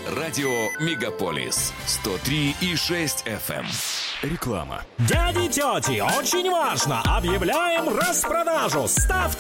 Радио «Мегаполис» 103,6 FM. Реклама. Дяди, тети, очень важно! Объявляем распродажу! Ставьте